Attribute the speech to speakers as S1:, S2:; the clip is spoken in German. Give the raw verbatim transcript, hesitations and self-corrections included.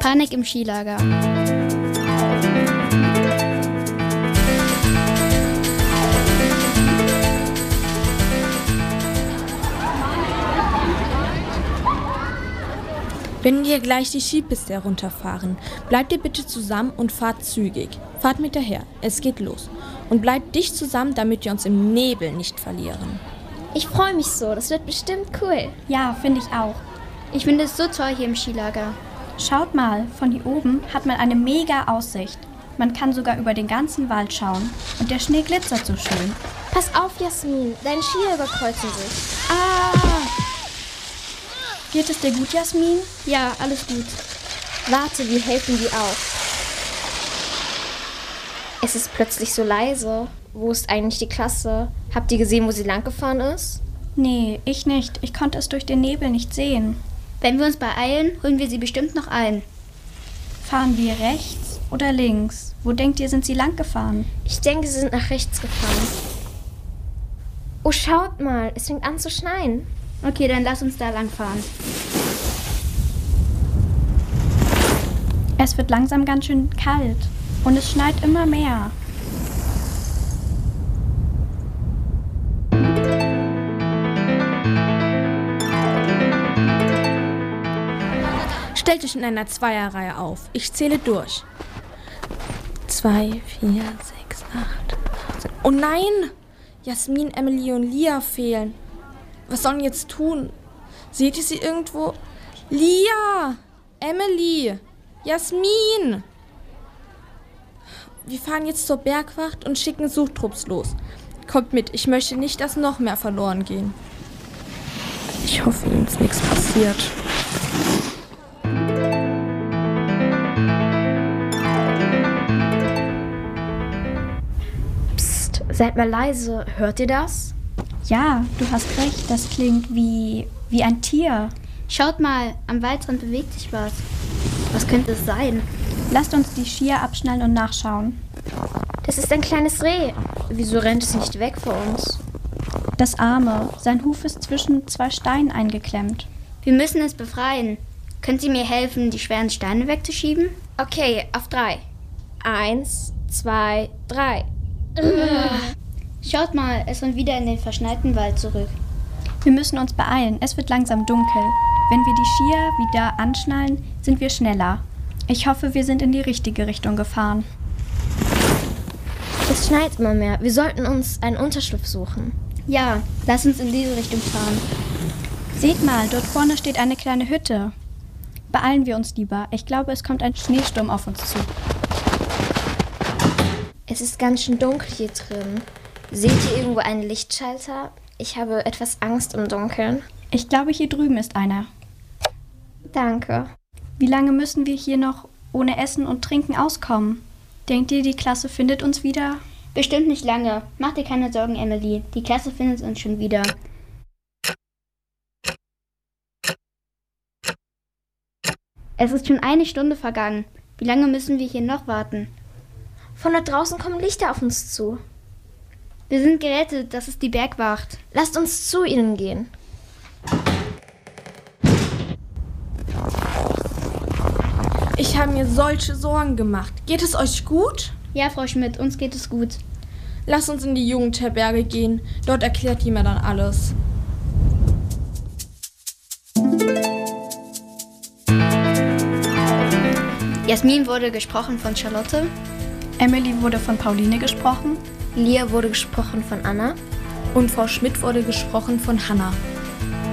S1: Panik im Skilager.
S2: Wenn wir gleich die Skipiste herunterfahren, bleibt ihr bitte zusammen und fahrt zügig. Fahrt mit daher, es geht los. Und bleibt dicht zusammen, damit wir uns im Nebel nicht verlieren.
S3: Ich freue mich so, das wird bestimmt cool.
S4: Ja, finde ich auch.
S1: Ich finde es so toll hier im Skilager.
S4: Schaut mal, von hier oben hat man eine mega Aussicht. Man kann sogar über den ganzen Wald schauen. Und der Schnee glitzert so schön.
S3: Pass auf, Jasmin, deine Skier überkreuzen sich.
S4: Ah! Geht es dir gut, Jasmin?
S1: Ja, alles gut.
S3: Warte, wir helfen dir auf. Es ist plötzlich so leise. Wo ist eigentlich die Klasse? Habt ihr gesehen, wo sie lang gefahren ist?
S4: Nee, ich nicht. Ich konnte es durch den Nebel nicht sehen.
S1: Wenn wir uns beeilen, holen wir sie bestimmt noch ein.
S4: Fahren wir rechts oder links? Wo denkt ihr, sind sie lang gefahren?
S3: Ich denke, sie sind nach rechts gefahren. Oh, schaut mal, es fängt an zu schneien.
S1: Okay, dann lass uns da lang fahren.
S4: Es wird langsam ganz schön kalt und es schneit immer mehr.
S2: Stellt euch in einer Zweierreihe auf. Ich zähle durch. Zwei, vier, sechs, acht, achtzehn. Oh nein! Jasmin, Emily und Lia fehlen. Was sollen wir jetzt tun? Seht ihr sie irgendwo? Lia! Emily! Jasmin! Wir fahren jetzt zur Bergwacht und schicken Suchtrupps los. Kommt mit, ich möchte nicht, dass noch mehr verloren gehen. Ich hoffe, ihnen ist nichts passiert.
S3: Psst, seid mal leise. Hört ihr das?
S4: Ja, du hast recht, das klingt wie, wie ein Tier.
S1: Schaut mal, am Waldrand bewegt sich was. Was könnte es sein?
S4: Lasst uns die Skier abschnallen und nachschauen.
S3: Das ist ein kleines Reh. Wieso rennt es nicht weg vor uns?
S4: Das Arme, sein Huf ist zwischen zwei Steinen eingeklemmt.
S1: Wir müssen es befreien. Könnt ihr mir helfen, die schweren Steine wegzuschieben?
S3: Okay, auf drei. Eins, zwei, drei.
S1: Schaut mal, es rennt wieder in den verschneiten Wald zurück.
S4: Wir müssen uns beeilen, es wird langsam dunkel. Wenn wir die Skier wieder anschnallen, sind wir schneller. Ich hoffe, wir sind in die richtige Richtung gefahren.
S3: Es schneit immer mehr. Wir sollten uns einen Unterschlupf suchen.
S1: Ja, lass uns in diese Richtung fahren.
S4: Seht mal, dort vorne steht eine kleine Hütte. Beeilen wir uns lieber. Ich glaube, es kommt ein Schneesturm auf uns zu.
S3: Es ist ganz schön dunkel hier drin. Seht ihr irgendwo einen Lichtschalter? Ich habe etwas Angst im Dunkeln.
S4: Ich glaube, hier drüben ist einer.
S3: Danke.
S4: Wie lange müssen wir hier noch ohne Essen und Trinken auskommen? Denkt ihr, die Klasse findet uns wieder?
S1: Bestimmt nicht lange. Mach dir keine Sorgen, Emily. Die Klasse findet uns schon wieder. Es ist schon eine Stunde vergangen. Wie lange müssen wir hier noch warten?
S3: Von da draußen kommen Lichter auf uns zu.
S1: Wir sind gerettet, das ist die Bergwacht.
S3: Lasst uns zu ihnen gehen.
S2: Ich habe mir solche Sorgen gemacht. Geht es euch gut?
S1: Ja, Frau Schmidt, uns geht es gut.
S2: Lasst uns in die Jugendherberge gehen. Dort erklärt die mir dann alles.
S1: Jasmin wurde gesprochen von Charlotte.
S4: Emily wurde von Pauline gesprochen.
S3: Lia wurde gesprochen von Anna.
S2: Und Frau Schmidt wurde gesprochen von Hannah.